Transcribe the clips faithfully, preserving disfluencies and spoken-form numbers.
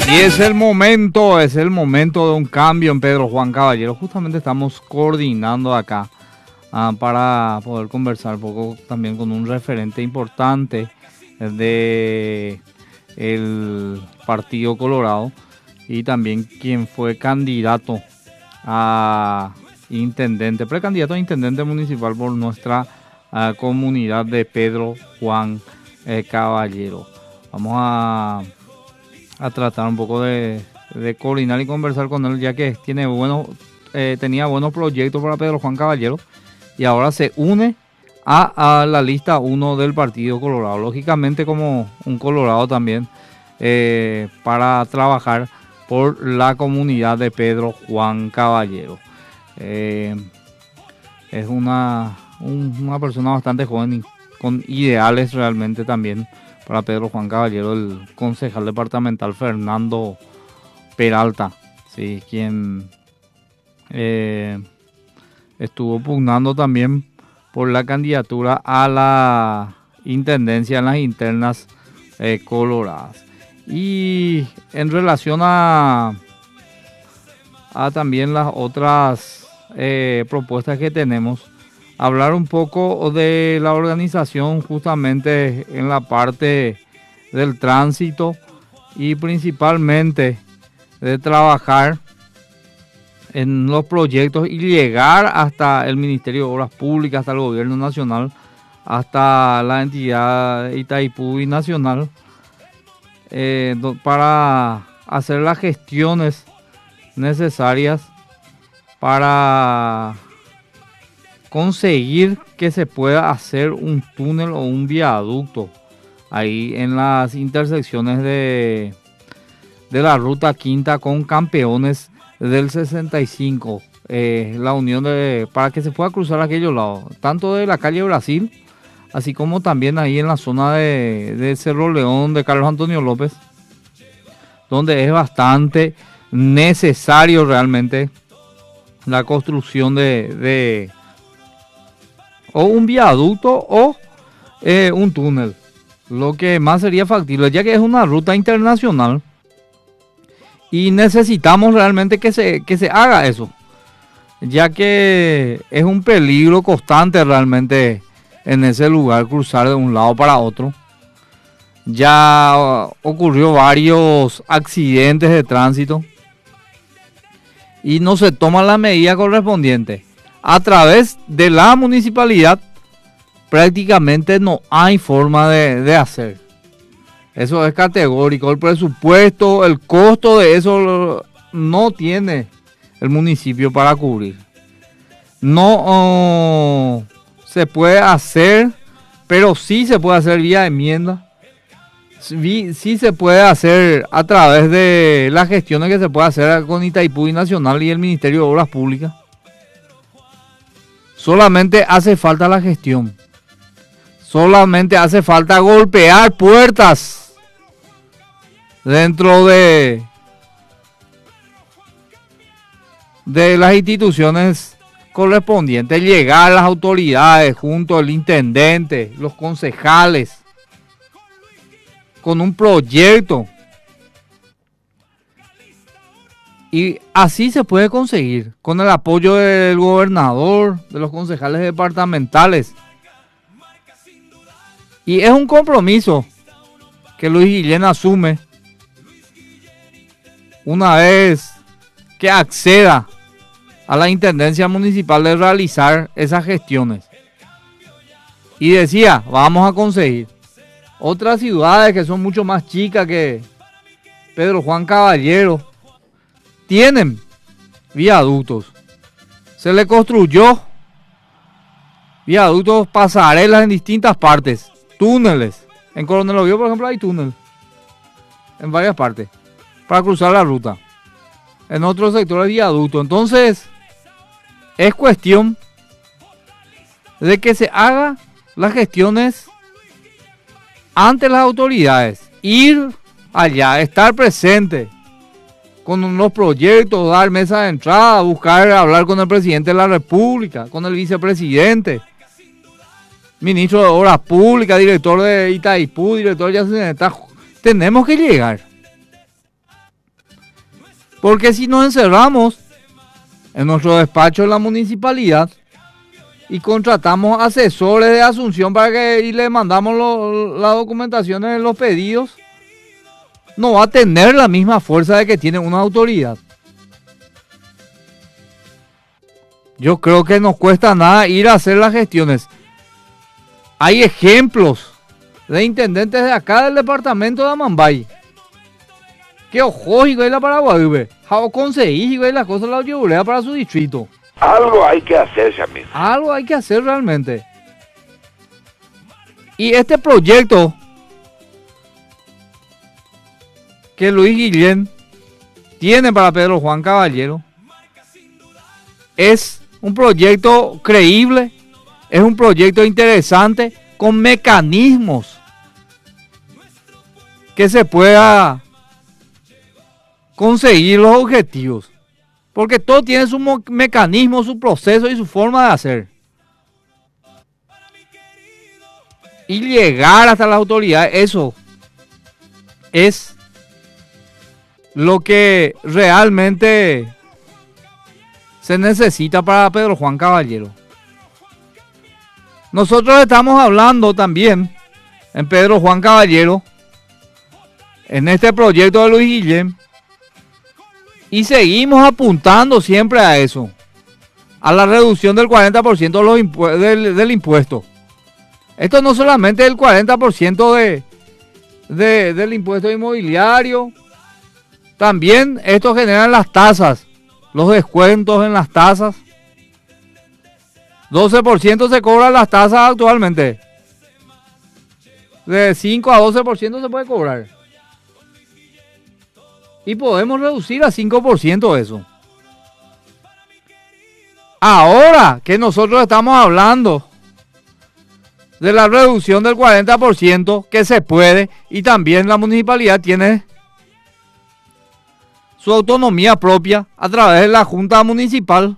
Y es el momento, es el momento de un cambio en Pedro Juan Caballero. Justamente estamos coordinando acá uh, para poder conversar un poco también con un referente importante de el Partido Colorado y también quien fue candidato a intendente, precandidato a intendente municipal por nuestra uh, comunidad de Pedro Juan eh, Caballero. Vamos a, a tratar un poco de, de coordinar y conversar con él, ya que tiene buenos, eh, tenía buenos proyectos para Pedro Juan Caballero y ahora se une a, a la lista uno del Partido Colorado. Lógicamente como un colorado también eh, para trabajar por la comunidad de Pedro Juan Caballero. Eh, es una, un, una persona bastante joven y con ideales realmente también para Pedro Juan Caballero, el concejal departamental Fernando Peralta, sí, quien eh, estuvo pugnando también por la candidatura a la intendencia en las internas eh, coloradas. Y en relación a, a también las otras eh, propuestas que tenemos, hablar un poco de la organización justamente en la parte del tránsito y principalmente de trabajar en los proyectos y llegar hasta el Ministerio de Obras Públicas, hasta el Gobierno Nacional, hasta la entidad Itaipú y Nacional, eh, para hacer las gestiones necesarias para conseguir que se pueda hacer un túnel o un viaducto ahí en las intersecciones de, de la ruta quinta con Campeones del sesenta y cinco, eh, la unión de, para que se pueda cruzar a aquellos lados, tanto de la calle Brasil, así como también ahí en la zona de, de Cerro León de Carlos Antonio López, donde es bastante necesario realmente la construcción de, de o un viaducto o eh, un túnel, lo que más sería factible, ya que es una ruta internacional y necesitamos realmente que se, que se haga eso, ya que es un peligro constante realmente en ese lugar cruzar de un lado para otro. Ya ocurrió varios accidentes de tránsito y no se toma la medida correspondiente. A través de la municipalidad prácticamente no hay forma de, de hacer. Eso es categórico. El presupuesto, el costo de eso no tiene el municipio para cubrir. No oh, se puede hacer, pero sí se puede hacer vía enmienda. Sí, sí se puede hacer a través de las gestiones que se puede hacer con Itaipú y Nacional y el Ministerio de Obras Públicas. Solamente hace falta la gestión. Solamente hace falta golpear puertas dentro de, de las instituciones correspondientes. Llegar a las autoridades junto al intendente, los concejales, con un proyecto. Y así se puede conseguir, con el apoyo del gobernador, de los concejales departamentales. Y es un compromiso que Luis Guillén asume una vez que acceda a la intendencia municipal de realizar esas gestiones. Y decía, vamos a conseguir. Otras ciudades que son mucho más chicas que Pedro Juan Caballero tienen viaductos. Se le construyó viaductos, pasarelas en distintas partes, túneles. En Coronel Oviedo, por ejemplo, hay túnel en varias partes para cruzar la ruta. En otros sectores, viaductos. Entonces, es cuestión de que se haga las gestiones ante las autoridades, ir allá, estar presente con los proyectos, dar mesa de entrada, buscar hablar con el presidente de la República, con el vicepresidente, ministro de Obras Públicas, director de Itaipú, director de Yacineta. Tenemos que llegar. Porque si nos encerramos en nuestro despacho en la municipalidad y contratamos asesores de Asunción para que y le mandamos lo, la documentación de los pedidos, no va a tener la misma fuerza de que tiene una autoridad. Yo creo que nos cuesta nada ir a hacer las gestiones. Hay ejemplos de intendentes de acá del departamento de Amambay que ojo y la Paraguay, o conseguí y las cosas la llevulea para su distrito. Algo hay que hacer, Shamil. Algo hay que hacer realmente. Y este proyecto que Luis Guillén tiene para Pedro Juan Caballero es un proyecto creíble, es un proyecto interesante con mecanismos que se pueda conseguir los objetivos. Porque todo tiene su mecanismo, su proceso y su forma de hacer. Y llegar hasta las autoridades, eso es lo que realmente se necesita para Pedro Juan Caballero. Nosotros estamos hablando también en Pedro Juan Caballero, en este proyecto de Luis Guillén, y seguimos apuntando siempre a eso, a la reducción del cuarenta por ciento de los impu- del, del impuesto. Esto no solamente el cuarenta por ciento de, de, del impuesto inmobiliario, también esto genera las tasas, los descuentos en las tasas. doce por ciento se cobran las tasas actualmente. De cinco a doce por ciento se puede cobrar. Y podemos reducir a cinco por ciento eso. Ahora que nosotros estamos hablando de la reducción del cuarenta por ciento que se puede, y también la municipalidad tiene su autonomía propia a través de la Junta Municipal,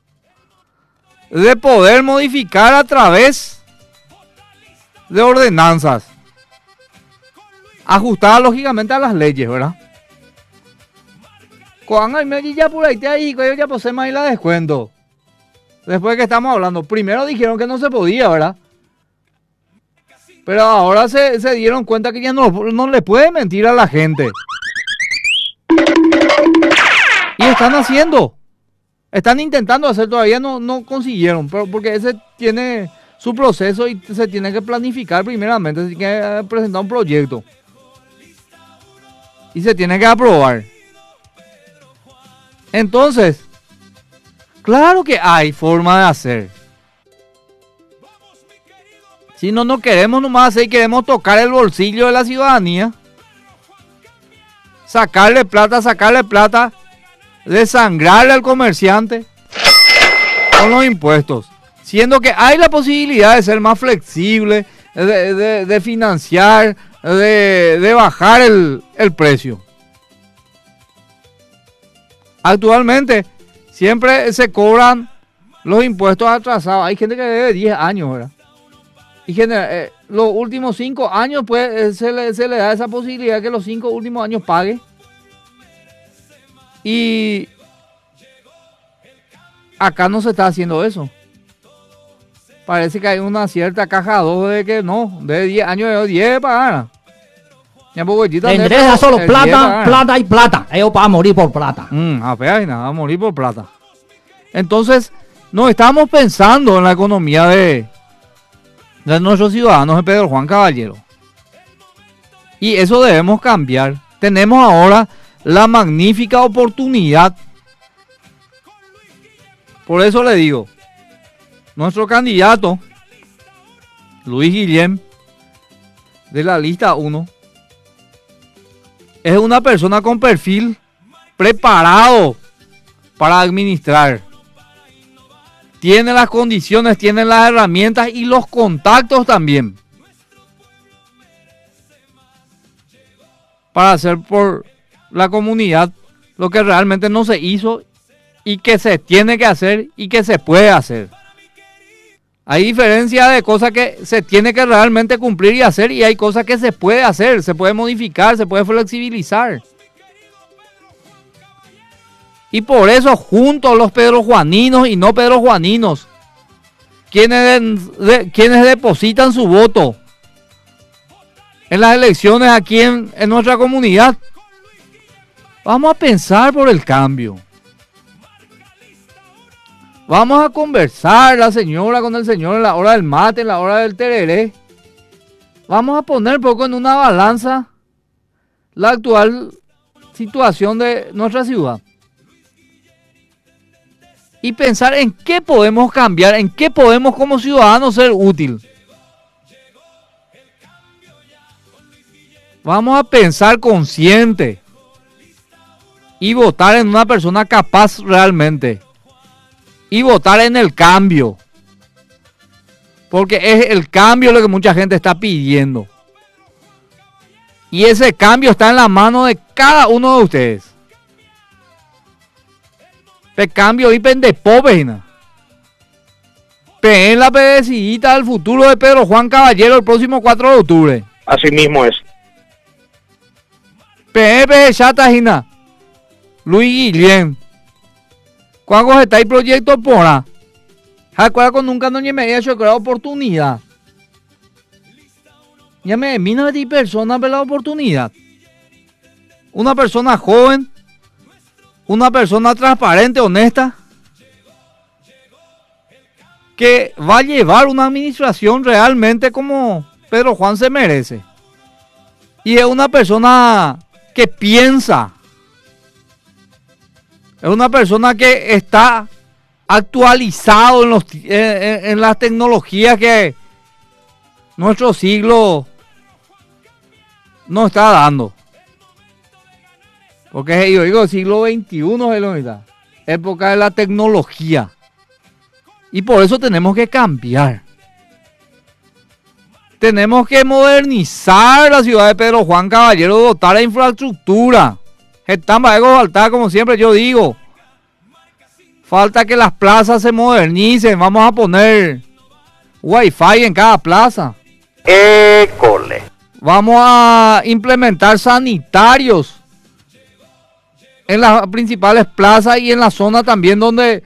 de poder modificar a través de ordenanzas, ajustadas lógicamente a las leyes, ¿verdad? Cuando hay ya por ahí, ahí ya posemos ahí la descuento. Después que estamos hablando, primero dijeron que no se podía, ¿verdad? Pero ahora se, se dieron cuenta que ya no, no le puede mentir a la gente. Y están haciendo. Están intentando hacer, todavía no, no consiguieron. Pero porque ese tiene su proceso y se tiene que planificar primeramente. Así que presentar un proyecto. Y se tiene que aprobar. Entonces, claro que hay forma de hacer. Si no, no queremos nomás hacer y queremos tocar el bolsillo de la ciudadanía. Sacarle plata, sacarle plata. Desangrarle al comerciante con los impuestos. Siendo que hay la posibilidad de ser más flexible, de, de, de financiar, de, de bajar el, el precio. Actualmente siempre se cobran los impuestos atrasados. Hay gente que debe diez años, ¿verdad? Y genera, eh, los últimos cinco años pues eh, se, le, se le da esa posibilidad que los cinco últimos años pague. Y acá no se está haciendo eso. Parece que hay una cierta caja dos de que no, de diez años de diez pagar. Endreza solo plata, plata y plata. Ellos van a morir por plata. Mm, apenas nada, van a morir por plata. Entonces, no estamos pensando en la economía de, de nuestros ciudadanos de Pedro Juan Caballero. Y eso debemos cambiar. Tenemos ahora la magnífica oportunidad. Por eso le digo, nuestro candidato, Luis Guillén, de la lista uno, es una persona con perfil preparado para administrar. Tiene las condiciones, tiene las herramientas y los contactos también para hacer por la comunidad lo que realmente no se hizo y que se tiene que hacer y que se puede hacer. Hay diferencia de cosas que se tiene que realmente cumplir y hacer, y hay cosas que se puede hacer, se puede modificar, se puede flexibilizar. Y por eso, juntos los pedrojuaninos y no pedrojuaninos, quienes, de, quienes depositan su voto en las elecciones aquí en, en nuestra comunidad, vamos a pensar por el cambio. Vamos a conversar la señora con el señor en la hora del mate, en la hora del tereré. Vamos a poner poco en una balanza la actual situación de nuestra ciudad. Y pensar en qué podemos cambiar, en qué podemos como ciudadanos ser útil. Vamos a pensar consciente y votar en una persona capaz realmente. Y votar en el cambio. Porque es el cambio lo que mucha gente está pidiendo. Y ese cambio está en la mano de cada uno de ustedes. El cambio y pende pobena. En la pedecidita del futuro de Pedro Juan Caballero el próximo cuatro de octubre. Así mismo es. Pepe Chatajina. Luis Guillén. ¿Cuándo está el proyecto por ahí? ¿Acuerdas con nunca no me había hecho la oportunidad? Ya me mina de persona por la oportunidad. Una persona joven, una persona transparente, honesta, que va a llevar una administración realmente como Pedro Juan se merece. Y es una persona que piensa. Es una persona que está actualizado en, los, en, en las tecnologías que nuestro siglo nos está dando. Porque yo digo siglo veintiuno es la época de la tecnología. Y por eso tenemos que cambiar. Tenemos que modernizar la ciudad de Pedro Juan Caballero, dotar de infraestructura. Estamos algo falta, como siempre yo digo. Falta que las plazas se modernicen. Vamos a poner wifi en cada plaza. École. Vamos a implementar sanitarios en las principales plazas y en la zona también donde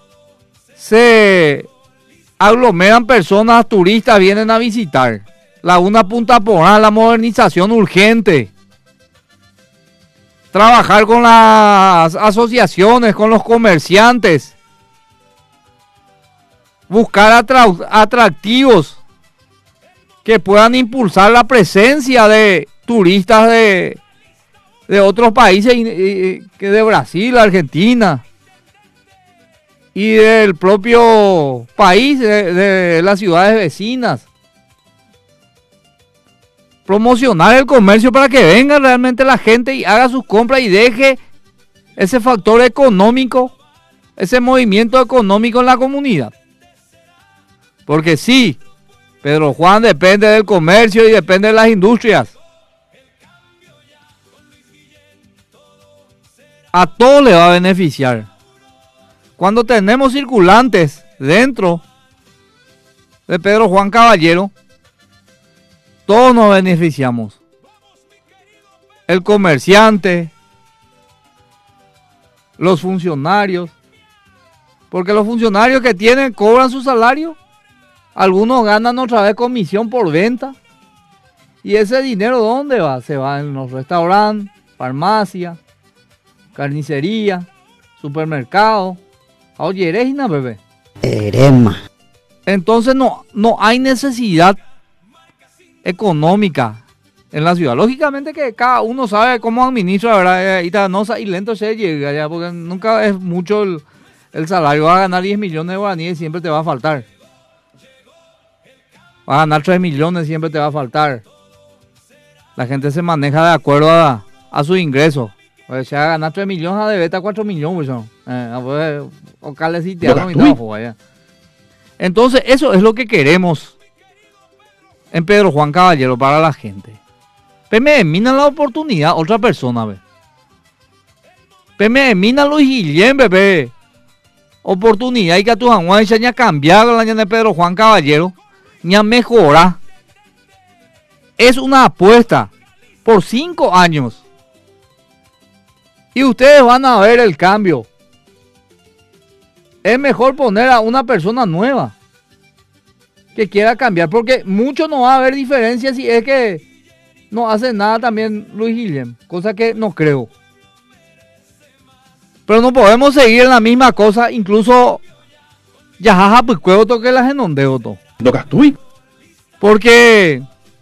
se aglomeran personas, turistas, vienen a visitar. Laguna Punta Porán, la modernización urgente. Trabajar con las asociaciones, con los comerciantes. Buscar atra- atractivos que puedan impulsar la presencia de turistas de, de otros países, que de Brasil, Argentina y del propio país, de, de las ciudades vecinas. Promocionar el comercio para que venga realmente la gente y haga sus compras y deje ese factor económico, ese movimiento económico en la comunidad. Porque sí, Pedro Juan depende del comercio y depende de las industrias. A todos le va a beneficiar. Cuando tenemos circulantes dentro de Pedro Juan Caballero, todos nos beneficiamos. El comerciante, los funcionarios, porque los funcionarios que tienen cobran su salario. Algunos ganan otra vez comisión por venta. ¿Y ese dinero dónde va? Se va en los restaurantes, farmacia, carnicería, supermercado. Oye, eres una bebé. Erema. Entonces no, no hay necesidad económica en la ciudad. Lógicamente que cada uno sabe cómo administra, ¿verdad? Y no y lento se llega ya, porque nunca es mucho el, el salario. Vas a ganar diez millones de guaraníes y siempre te va a faltar. Vas a ganar tres millones, siempre te va a faltar. La gente se maneja de acuerdo a, a su ingreso. O sea, a ganar tres millones, a debeta cuatro millones. Pues, eh, pues, o calecitear, no, entonces, eso es lo que queremos en Pedro Juan Caballero para la gente. Pero me mina la oportunidad otra persona, ve. Pero me mina Luis Guillén, bebé. Oportunidad y que tu Juan ya cambiado la de Pedro Juan Caballero. Ya mejora. Es una apuesta por cinco años. Y ustedes van a ver el cambio. es mejor poner a una persona nueva que quiera cambiar, porque mucho no va a haber diferencia si es que no hace nada también Luis Guillem, cosa que no creo. Pero no podemos seguir en la misma cosa, incluso ya jaja pues cuevo toque la genondeo todo. No gastui. Porque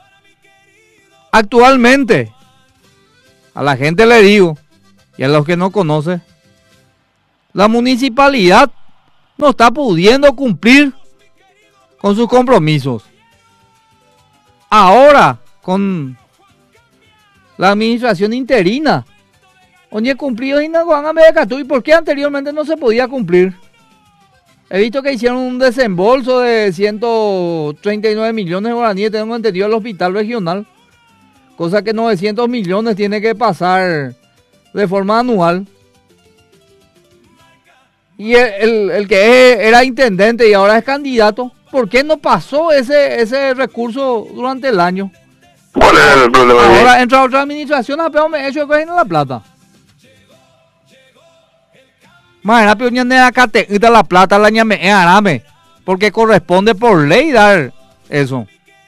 actualmente a la gente le digo, y a los que no conocen, la municipalidad no está pudiendo cumplir con sus compromisos. Ahora, con la administración interina, oye, cumplido y no van a medir Catuy, ¿por qué anteriormente no se podía cumplir? He visto que hicieron un desembolso de ciento treinta y nueve millones de guaraníes, tengo entendido, al hospital regional, cosa que novecientos millones tiene que pasar de forma anual. Y el, el, el que era intendente y ahora es candidato, ¿por qué no pasó ese, ese recurso durante el año? ¿Cuál es el problema? Ahora entra otra administración, apenas me he hecho que la plata. Más rápido ñane acá te la plata la ñame arame, porque corresponde por ley dar eso.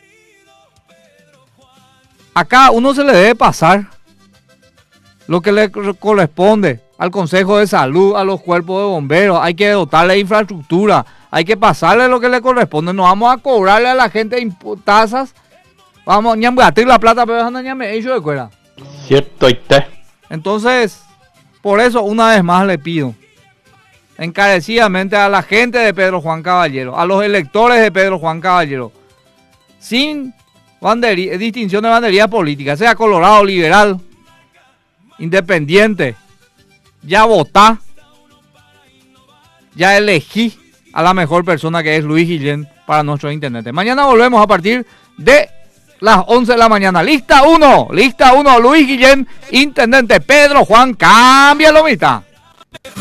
Acá uno se le debe pasar lo que le corresponde al Consejo de Salud, a los cuerpos de bomberos. Hay que dotarle de infraestructura, hay que pasarle lo que le corresponde. No vamos a cobrarle a la gente tasas. Vamos a batir la plata, pero anda ñame hecho de cuera. Cierto y te. Entonces, por eso una vez más le pido encarecidamente a la gente de Pedro Juan Caballero, a los electores de Pedro Juan Caballero, sin bandería, distinción de bandería política, sea colorado, liberal, independiente, ya votá, ya elegí a la mejor persona, que es Luis Guillem, para nuestro intendente. Mañana volvemos a partir de las once de la mañana. Lista uno, lista uno, Luis Guillem, intendente Pedro Juan, cámbialo, mitad.